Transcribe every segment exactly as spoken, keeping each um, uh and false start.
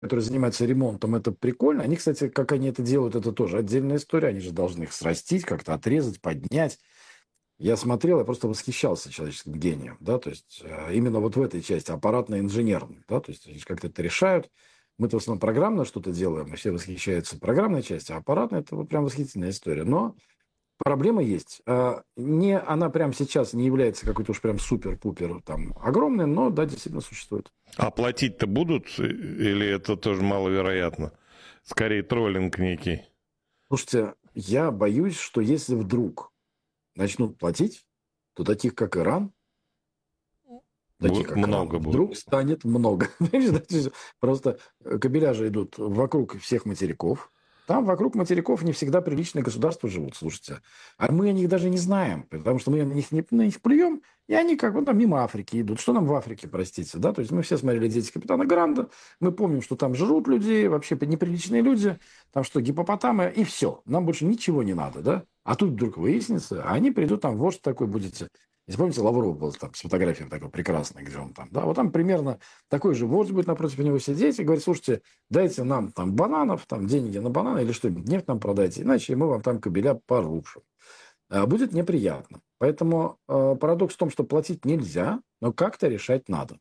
которые занимаются ремонтом, это прикольно. Они, кстати, как они это делают, это тоже отдельная история. Они же должны их срастить, как-то отрезать, поднять. Я смотрел, я просто восхищался человеческим гением, да, то есть э, именно вот в этой части, аппаратно-инженерной, да, то есть они же как-то это решают. Мы-то в основном программно что-то делаем, и все восхищаются программной частью, а аппаратная – это вот прям восхитительная история. Но проблема есть. Э, Не, она прямо сейчас не является какой-то уж прям супер-пупер там огромной, но да, действительно существует. А платить-то будут или это тоже маловероятно? Скорее троллинг некий. Слушайте, я боюсь, что если вдруг начнут платить, то таких, как Иран, таких Бу- как Иран, Много будет. вдруг станет много. Понимаешь, да? То есть просто э, кабеля же идут вокруг всех материков. Там вокруг материков не всегда приличные государства живут, слушайте. А мы о них даже не знаем, потому что мы на них, не, на них плюем, и они как бы там мимо Африки идут. Что нам в Африке, простите, да? То есть мы все смотрели «Дети капитана Гранта», мы помним, что там жрут людей, вообще неприличные люди, там что, гипопотамы, и все. Нам больше ничего не надо, да? А тут вдруг выяснится, а они придут, там вождь такой будете. Если помните, Лавров был там с фотографией такой прекрасной, где он там, да, вот там примерно такой же вождь будет напротив него сидеть и говорит: слушайте, дайте нам там бананов, там деньги на бананы или что-нибудь, нефть нам продайте, иначе мы вам там кабеля порушим. А будет неприятно. Поэтому э, парадокс в том, что платить нельзя, но как-то решать надо.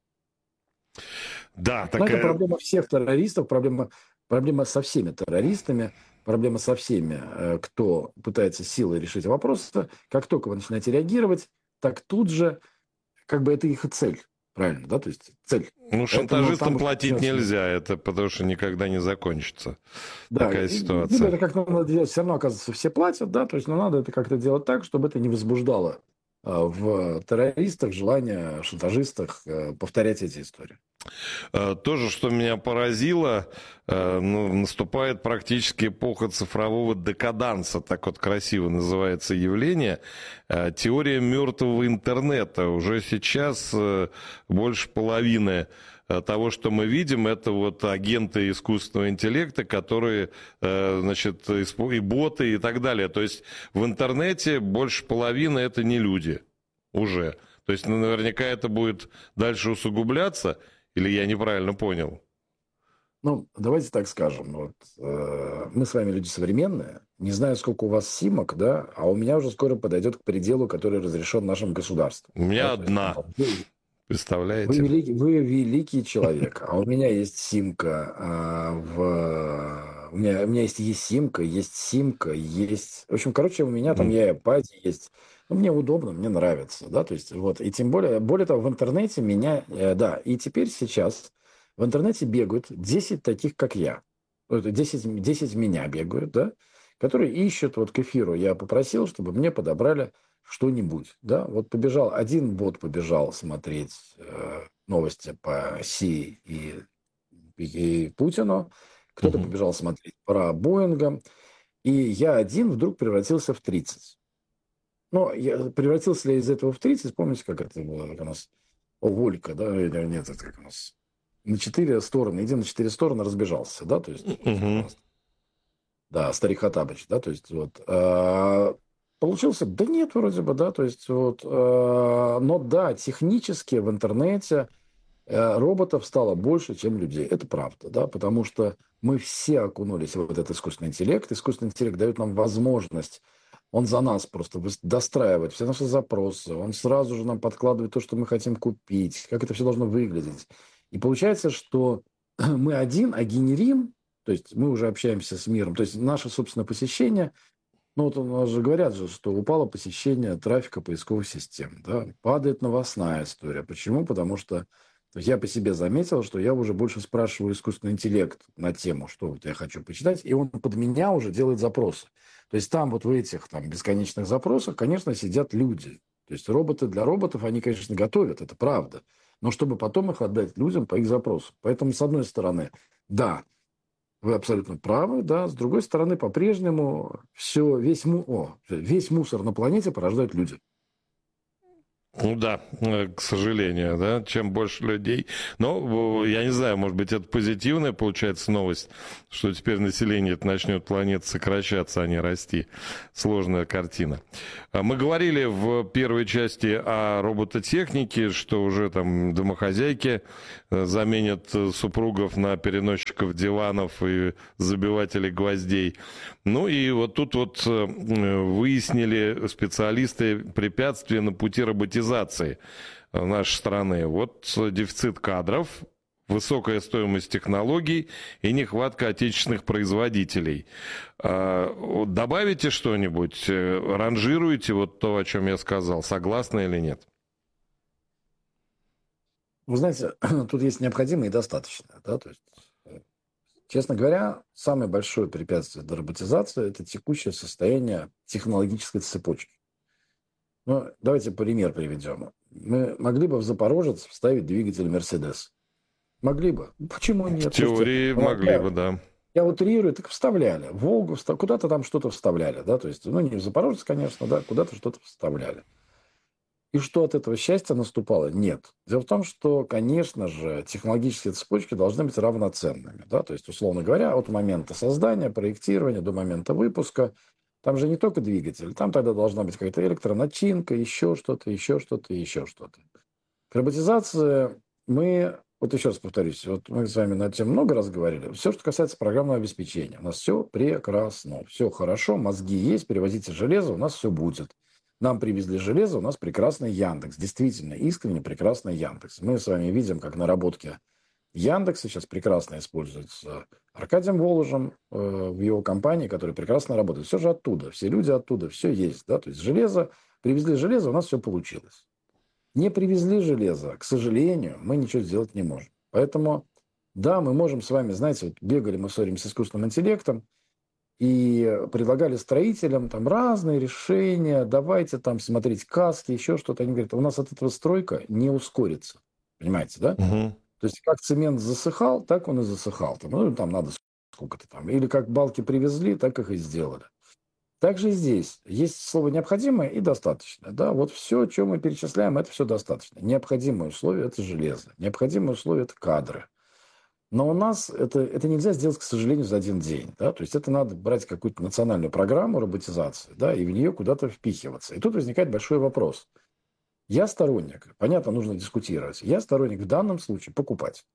Да, Но это такая... проблема всех террористов, проблема, проблема со всеми террористами, проблема со всеми, э, кто пытается силой решить вопрос. Как только вы начинаете реагировать, так тут же, как бы это их и цель, правильно, да, то есть цель. Ну, Поэтому шантажистам там уж платить начинается... нельзя, это потому что никогда не закончится. Да, Такая и- либо ситуация. это как-то надо делать, все равно, оказывается, все платят, да, то есть, но надо это как-то делать так, чтобы это не возбуждало а, в террористах желание, шантажистах э, повторять эти истории. Э, Тоже, что меня поразило, э, ну, наступает практически эпоха цифрового декаданса, так вот красиво называется явление. Э, Теория мертвого интернета. Уже сейчас э, больше половины э, того, что мы видим, это вот агенты искусственного интеллекта, которые, э, значит, испо- и боты и так далее. То есть в интернете больше половины это не люди уже. То есть ну, наверняка это будет дальше усугубляться. Или я неправильно понял? Ну, давайте так скажем, вот, э, мы с вами люди современные, не знаю, сколько у вас симок, да, а у меня уже скоро подойдет к пределу, который разрешен нашим государством, У да, меня то есть одна, вы, вы представляете? великий, вы великий человек, а у меня есть симка а, в... У меня, у меня есть eSIM-ка, есть симка, есть... В общем, короче, у меня там М. я iPad есть. Ну, мне удобно, мне нравится, да, то есть вот. И тем более, более того, в интернете меня... э, да, и теперь сейчас в интернете бегают десять таких, как я. Вот десять, десять меня бегают, да, которые ищут вот к эфиру. Я попросил, чтобы мне подобрали что-нибудь, да, вот побежал, один бот побежал смотреть э, новости по Си и, и Путину, кто-то Мгм. побежал смотреть про Боинга, и я один вдруг превратился в тридцать. Но я, превратился ли я из этого в тридцать, помните, как это было, как у нас, о, Волька, да, или нет, это как у нас, на четыре стороны, иди на четыре стороны, разбежался, да, то есть, вот, как у Мгм. нас, да, Старик Хаттабыч, да, то есть вот а, получился, да нет, вроде бы, да, то есть вот, а, но да, технически в интернете э, роботов стало больше, чем людей, это правда, да, потому что мы все окунулись в вот этот искусственный интеллект, искусственный интеллект дает нам возможность, он за нас просто выс- достраивает все наши запросы, он сразу же нам подкладывает то, что мы хотим купить, как это все должно выглядеть, и получается, что мы один, а генерим, то есть мы уже общаемся с миром. То есть наше собственное посещение, ну вот у нас же говорят же, что упало посещение трафика поисковых систем, да, падает новостная история. Почему? Потому что то есть я по себе заметил, что я уже больше спрашиваю искусственный интеллект на тему, что вот я хочу почитать, и он под меня уже делает запросы. То есть там вот в этих там бесконечных запросах, конечно, сидят люди. То есть роботы для роботов, они, конечно, готовят, это правда. Но чтобы потом их отдать людям по их запросу. Поэтому, с одной стороны, да, вы абсолютно правы, да. С другой стороны, по-прежнему все, весь, му... О, весь мусор на планете порождают люди. Ну да, э, к сожалению, да, чем больше людей. Но, э, я не знаю, может быть, это позитивная получается новость, что теперь население это начнет планеты сокращаться, а не расти. Сложная картина. А мы говорили в первой части о робототехнике, что уже там домохозяйки э, заменят э, супругов на переносчиков диванов и забивателей гвоздей. Ну и вот тут вот э, выяснили специалисты препятствия на пути роботизации нашей страны. Вот дефицит кадров, высокая стоимость технологий и нехватка отечественных производителей. А, добавите что-нибудь? Ранжируете вот то, о чем я сказал? Согласны или нет? Вы знаете, тут есть необходимое и достаточное. Да? То есть, э, честно говоря, самое большое препятствие для роботизации – это текущее состояние технологической цепочки. Ну, давайте пример приведем. Мы могли бы в Запорожец вставить двигатель «Мерседес». Могли бы. Почему В нет? Слушайте, теории ну, могли я, бы, да. я утрирую, так вставляли. В Волгу встав- куда-то там что-то вставляли. Да? То есть, ну, не в Запорожец, конечно, да, куда-то что-то вставляли. И что от этого счастья наступало? Нет. Дело в том, что, конечно же, технологические цепочки должны быть равноценными. Да? То есть, условно говоря, от момента создания, проектирования до момента выпуска. Там же не только двигатель, там тогда должна быть какая-то электроначинка, еще что-то, еще что-то, еще что-то. К роботизации мы, вот еще раз повторюсь, вот мы с вами на эту тему много раз говорили. Все, что касается программного обеспечения, у нас все прекрасно, все хорошо, мозги есть, перевозите железо, у нас все будет. Нам привезли железо, у нас прекрасный Яндекс. Действительно, искренне прекрасный Яндекс. Мы с вами видим, как наработки Яндекса сейчас прекрасно используется Аркадием Воложем э, в его компании, который прекрасно работает. Все же оттуда, все люди оттуда, все есть. Да? То есть железо, привезли железо, у нас все получилось. Не привезли железо, к сожалению, мы ничего сделать не можем. Поэтому, да, мы можем с вами, знаете, вот бегали мы все время с искусственным интеллектом и предлагали строителям там разные решения, давайте там смотреть каски, еще что-то. Они говорят, у нас от этого стройка не ускорится. Понимаете, да? Угу. То есть, как цемент засыхал, так он и засыхал. Там, ну, там надо сколько-то там. Или как балки привезли, так их и сделали. Также и здесь есть слово «необходимое» и «достаточно». Да? Вот все, о чем мы перечисляем, это все достаточно. Необходимые условия – это железо. Необходимые условия – это кадры. Но у нас это, это нельзя сделать, к сожалению, за один день. Да? То есть это надо брать какую-то национальную программу роботизации, да, и в нее куда-то впихиваться. И тут возникает большой вопрос. Я сторонник, понятно, нужно дискутировать, я сторонник в данном случае покупать.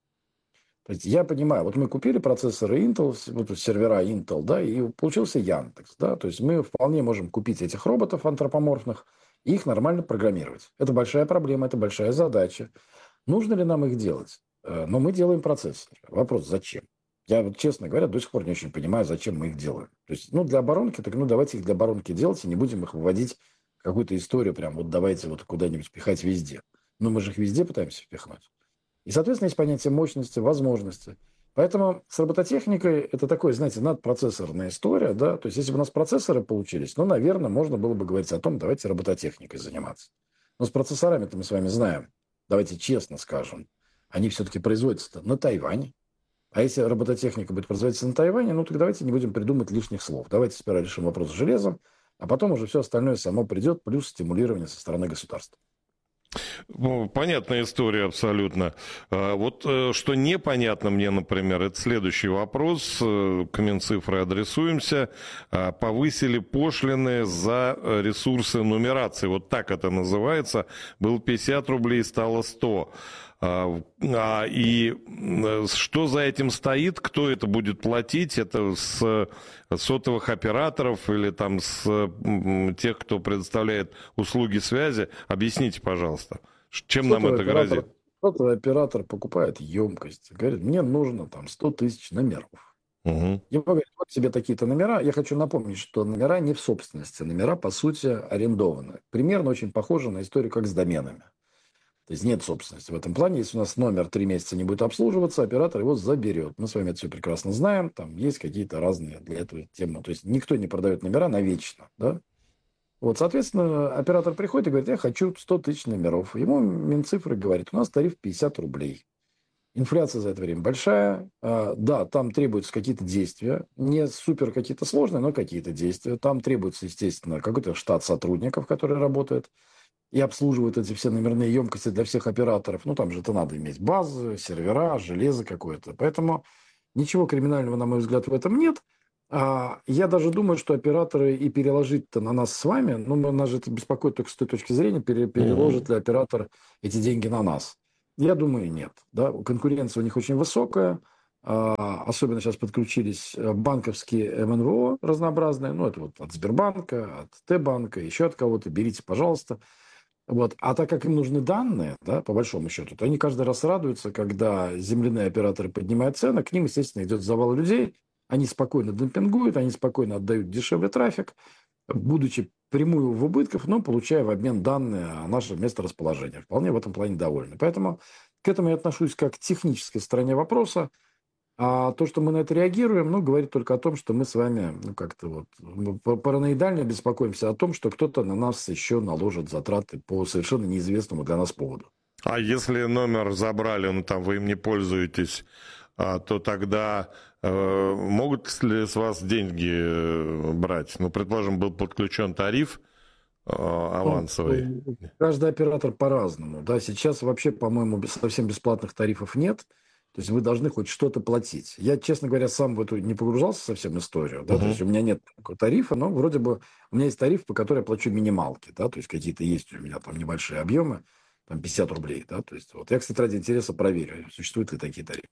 То есть я понимаю, вот мы купили процессоры Intel, вот сервера Intel, да, и получился Яндекс, да, то есть мы вполне можем купить этих роботов антропоморфных и их нормально программировать. Это большая проблема, это большая задача. Нужно ли нам их делать? Э, Но мы делаем процессоры. Вопрос, зачем? Я вот, честно говоря, до сих пор не очень понимаю, зачем мы их делаем. То есть, ну, для оборонки, так ну, давайте их для оборонки делать, и не будем их выводить в какую-то историю, прям вот давайте вот куда-нибудь пихать везде. Но мы же их везде пытаемся впихнуть. И, соответственно, есть понятие мощности, возможности. Поэтому с робототехникой это такое, знаете, надпроцессорная история, да, то есть если бы у нас процессоры получились, ну, наверное, можно было бы говорить о том, давайте робототехникой заниматься. Но с процессорами-то мы с вами знаем, давайте честно скажем, они все-таки производятся на Тайване. А если робототехника будет производиться на Тайване, ну, так давайте не будем придумать лишних слов. Давайте сперва решим вопрос с железом, а потом уже все остальное само придет, плюс стимулирование со стороны государства. Ну, понятная история абсолютно. А, Вот э, что непонятно мне, например, это следующий вопрос. Э, К Минцифры адресуемся. А, Повысили пошлины за э, ресурсы нумерации. Вот так это называется. Было пятьдесят рублей, стало сто. А, а, И э, что за этим стоит? Кто это будет платить? Это с сотовых операторов или там с м, тех, кто предоставляет услуги связи? Объясните, пожалуйста, ш- чем нам Сотовый это оператор, грозит? сотовый оператор покупает емкость. Говорит, мне нужно там сто тысяч номеров. Мгм. Ему говорят, вот тебе такие-то номера. Я хочу напомнить, что номера не в собственности. Номера, по сути, арендованы. Примерно очень похоже на историю, как с доменами. То есть нет собственности в этом плане. Если у нас номер три месяца не будет обслуживаться, оператор его заберет. Мы с вами это все прекрасно знаем. Там есть какие-то разные для этого темы. То есть никто не продает номера навечно. Да? Вот, соответственно, оператор приходит и говорит, я хочу сто тысяч номеров. Ему Минцифры говорит, у нас тариф пятьдесят рублей. Инфляция за это время большая. А, Да, там требуются какие-то действия. Не супер какие-то сложные, но какие-то действия. Там требуется, естественно, какой-то штат сотрудников, который работает. и обслуживают эти все номерные емкости для всех операторов. Ну, там же это надо иметь базы, сервера, железо какое-то. Поэтому ничего криминального, на мой взгляд, в этом нет. А, я даже думаю, что операторы и переложить-то на нас с вами, ну, мы- нас же это беспокоит только с той точки зрения, пере- переложит ли оператор эти деньги на нас. Я думаю, нет. Да? Конкуренция у них очень высокая. А, особенно сейчас подключились э, банковские эм эн вэ о разнообразные. Ну, это вот от Сбербанка, от Т-банка, еще от кого-то. Берите, пожалуйста. Вот. А так как им нужны данные, да, по большому счету, то они каждый раз радуются, когда земляные операторы поднимают цены, к ним, естественно, идет завал людей, они спокойно демпингуют, они спокойно отдают дешевле трафик, будучи прямую в убытках, но получая в обмен данные о нашем месторасположении. Вполне в этом плане довольны. Поэтому к этому я отношусь как к технической стороне вопроса. А то, что мы на это реагируем, ну, говорит только о том, что мы с вами, ну, как-то вот мы па- параноидально беспокоимся о том, что кто-то на нас еще наложит затраты по совершенно неизвестному для нас поводу. А если номер забрали, ну там вы им не пользуетесь, а, то тогда э, могут ли с вас деньги э, брать? Ну, предположим, был подключен тариф э, Ну, авансовый. э, каждый оператор по-разному. Да, сейчас вообще, по-моему, без- совсем бесплатных тарифов нет. То есть вы должны хоть что-то платить. Я, честно говоря, сам в эту не погружался совсем историю. Да, то есть Мгм. у меня нет такого тарифа, но вроде бы у меня есть тариф, по которому я плачу минималки. Да, то есть какие-то есть у меня там небольшие объемы, там пятьдесят рублей. Да, то есть вот. Я, кстати, ради интереса проверю, существуют ли такие тарифы.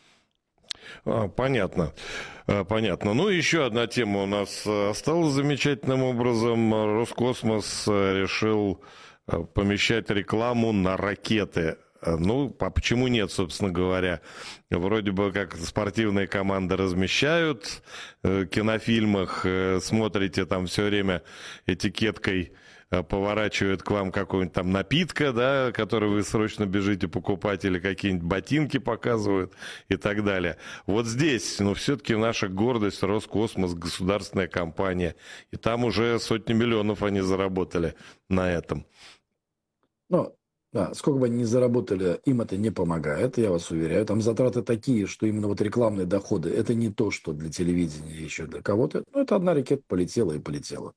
А, понятно. А, понятно. Ну, еще одна тема у нас э, осталась замечательным образом. Роскосмос э, решил э, помещать рекламу на ракеты. Э, Ну, а почему нет, собственно говоря? Вроде бы как спортивные команды размещают э, в кинофильмах, э, смотрите там все время этикеткой э, поворачивают к вам какого-нибудь там напитка, да, который вы срочно бежите покупать, или какие-нибудь ботинки показывают и так далее. Вот здесь, ну, все-таки наша гордость, Роскосмос, государственная компания, и там уже сотни миллионов они заработали на этом. Ну, да, сколько бы они ни заработали, им это не помогает, я вас уверяю. Там затраты такие, что именно вот рекламные доходы – это не то, что для телевидения и еще для кого-то. Ну, это одна ракета полетела и полетела.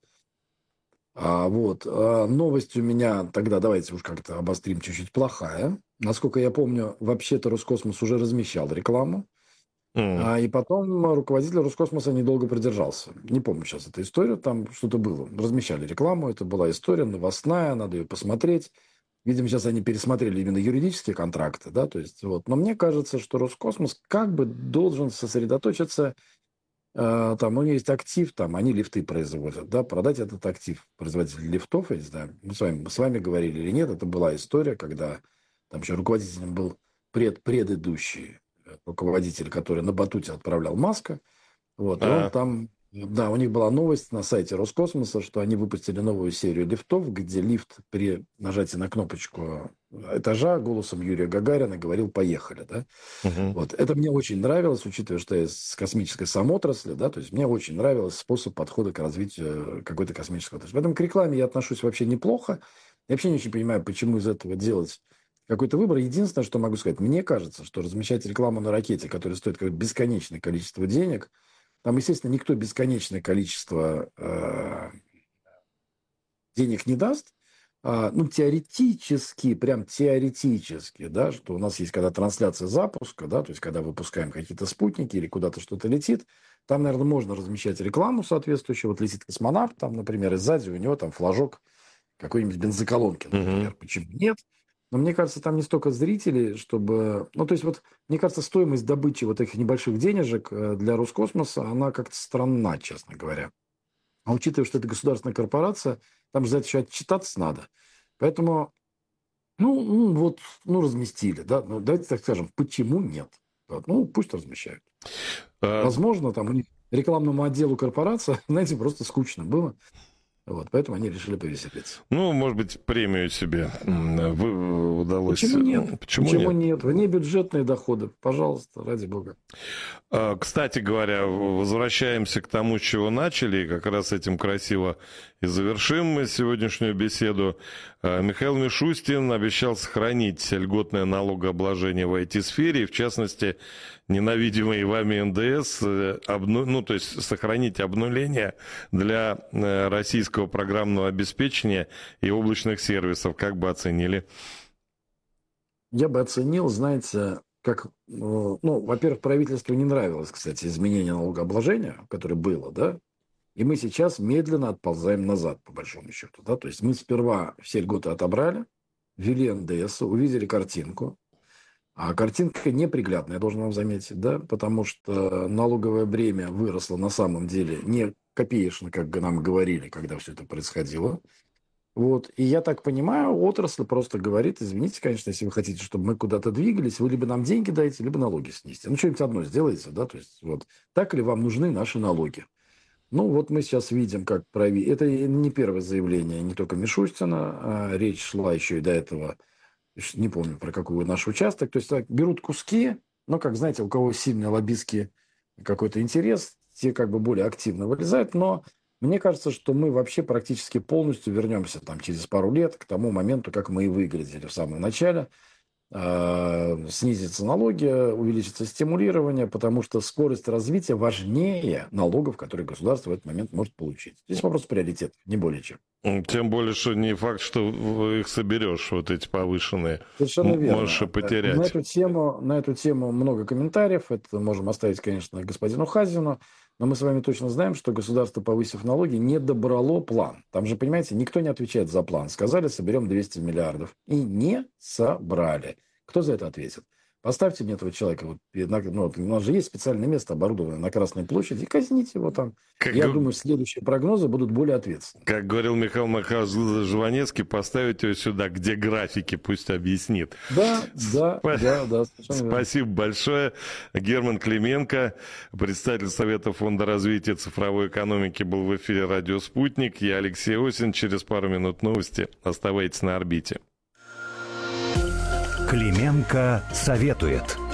А вот а, новость у меня тогда, давайте уж как-то обострим, чуть-чуть плохая. Насколько я помню, вообще-то Роскосмос уже размещал рекламу, М. а, и потом руководитель Роскосмоса недолго продержался. Не помню сейчас эту историю, там что-то было. Размещали рекламу, это была история новостная, надо ее посмотреть. Видимо, сейчас они пересмотрели именно юридические контракты, да, то есть вот. Но мне кажется, что Роскосмос как бы должен сосредоточиться, э, там, у них есть актив, там, они лифты производят, да, продать этот актив производитель лифтов, я не знаю, мы с вами, мы с вами говорили или нет, это была история, когда там еще руководителем был пред, предыдущий э, руководитель, который на батуте отправлял Маска, вот, и он А, там, да, у них была новость на сайте Роскосмоса, что они выпустили новую серию лифтов, где лифт при нажатии на кнопочку этажа голосом Юрия Гагарина говорил «поехали», да. мгм. Вот. Это мне очень нравилось, учитывая, что я из космической самоотрасли, да, то есть мне очень нравился способ подхода к развитию какой-то космической отрасли. Поэтому к рекламе я отношусь вообще неплохо. Я вообще не очень понимаю, почему из этого делать какой-то выбор. Единственное, что могу сказать, мне кажется, что размещать рекламу на ракете, которая стоит как бесконечное количество денег, там, естественно, никто бесконечное количество э, денег не даст. А, ну, теоретически, прям теоретически, да, что у нас есть когда трансляция запуска, да, то есть когда выпускаем какие-то спутники или куда-то что-то летит, там, наверное, можно размещать рекламу соответствующую. Вот летит космонавт, там, например, и сзади у него там флажок какой-нибудь бензоколонки, Мгм. например. Почему нет? Но мне кажется, там не столько зрителей, чтобы... Ну, то есть вот, мне кажется, стоимость добычи вот этих небольших денежек э, для Роскосмоса, она как-то странна, честно говоря. А учитывая, что это государственная корпорация, там же за это еще отчитаться надо. Поэтому, ну, ну вот, ну, разместили, да. Ну, давайте так скажем, почему нет? Вот, ну, пусть размещают. А, Возможно, там у них рекламному отделу корпорации, знаете, просто скучно было. Вот, поэтому они решили повеселиться. Ну, может быть, премию себе м, вы- удалось. Почему нет? Почему Почему нет? нет? Внебюджетные доходы. Пожалуйста, ради бога. А, Кстати говоря, возвращаемся к тому, с чего начали, и как раз этим красиво и завершим мы сегодняшнюю беседу. Михаил Мишустин обещал сохранить льготное налогообложение в ай ти-сфере, в частности, ненавидимый вами эн дэ эс, обну... ну, то есть сохранить обнуление для российского программного обеспечения и облачных сервисов. Как бы оценили? Я бы оценил, знаете, как, ну, во-первых, правительству не нравилось, кстати, изменение налогообложения, которое было, да, и мы сейчас медленно отползаем назад, по большому счету, да, то есть мы сперва все льготы отобрали, ввели эн дэ эс, увидели картинку, а картинка неприглядная, я должен вам заметить, да, потому что налоговое бремя выросло на самом деле не копеечно, как нам говорили, когда все это происходило. Вот. И я так понимаю, отрасль просто говорит, извините, конечно, если вы хотите, чтобы мы куда-то двигались, вы либо нам деньги дайте, либо налоги снизите. Ну, что-нибудь одно сделайте, да, то есть вот так ли вам нужны наши налоги? Ну, вот мы сейчас видим, как прави... Это не первое заявление, не только Мишустина, а речь шла еще и до этого, не помню, про какой наш участок. То есть так, берут куски, ну, как, знаете, у кого сильный лоббистский какой-то интерес, те как бы более активно вылезают, но мне кажется, что мы вообще практически полностью вернемся там через пару лет к тому моменту, как мы и выглядели в самом начале. Снизятся налоги, увеличится стимулирование, потому что скорость развития важнее налогов, которые государство в этот момент может получить. Здесь вопрос приоритетов, не более чем. Тем более, что не факт, что их соберешь, вот эти повышенные. Совершенно верно. Можешь и потерять. На эту тему, на эту тему много комментариев. Это можем оставить, конечно, господину Хазину. Но мы с вами точно знаем, что государство, повысив налоги, не добрало план. Там же, понимаете, никто не отвечает за план. Сказали, соберем двести миллиардов. И не собрали. Кто за это ответит? Поставьте мне этого человека. Вот, ну, у нас же есть специальное место, оборудованное на Красной площади. И казните его там. Как Я г... думаю, следующие прогнозы будут более ответственны. Как говорил Михаил Михайлович Жванецкий, поставить его сюда, где графики, пусть объяснит. Да, да, Сп... да, да. Спасибо верно. большое. Герман Клименко, представитель Совета фонда развития цифровой экономики, был в эфире «Радио Спутник». Я Алексей Осин. Через пару минут новости. Оставайтесь на орбите. Клименко советует.